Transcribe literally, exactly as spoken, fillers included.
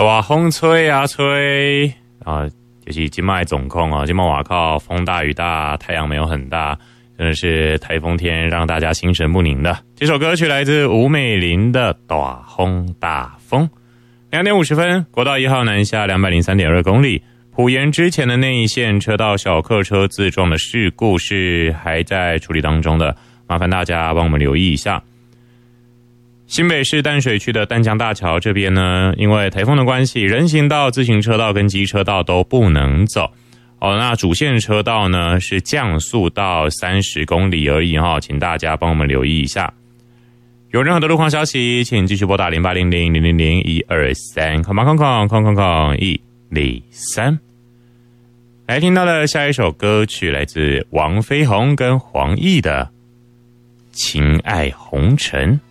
大风吹啊吹啊，就是今麦总控啊，今麦瓦靠风大雨大，太阳没有很大，真的是台风天，让大家心神不宁的。这首歌曲来自吴美玲的《大风大风》。两点五十分，国道一号南下两百零三点二公里，埔盐之前的那一线车道小客车自撞的事故是还在处理当中的，麻烦大家帮我们留意一下。新北市淡水区的淡江大桥这边呢，因为台风的关系，人行道、自行车道跟机车道都不能走。哦，那主线车道呢是降速到三十公里而已哈、哦，请大家帮我们留意一下。有任何的路况消息，请继续拨打零八零零零零零一二三，空空空空空空一零三。来听到的下一首歌曲来自王飞鸿跟黄奕的《情爱红尘》。